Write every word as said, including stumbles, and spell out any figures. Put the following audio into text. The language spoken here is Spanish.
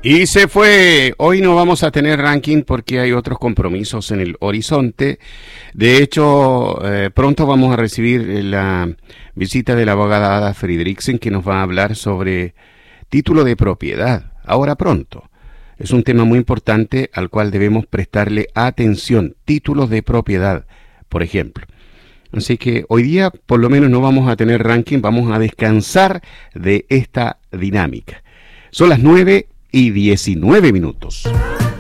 Y se fue. Hoy no vamos a tener ranking porque hay otros compromisos en el horizonte. De hecho, eh, pronto vamos a recibir la visita de la abogada Ada Friedrichsen, que nos va a hablar sobre título de propiedad. Ahora pronto. Es un tema muy importante al cual debemos prestarle atención. Títulos de propiedad, por ejemplo. Así que hoy día por lo menos no vamos a tener ranking, vamos a descansar de esta dinámica. Son las nueve y diecinueve minutos.